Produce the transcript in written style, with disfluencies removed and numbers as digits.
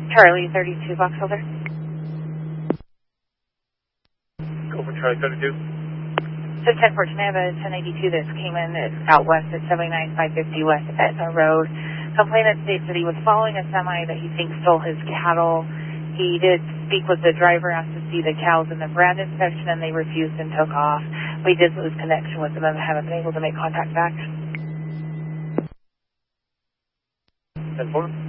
Charlie 32, box holder. Go for Charlie 32. So 1014, I have a 1092 that came in out west at 79550 West Etna Road. Complainant states that he was following a semi that he thinks stole his cattle. He did speak with the driver, asked to see the cows in the brand inspection, and they refused and took off. We did lose connection with them and haven't been able to make contact back. 10-4.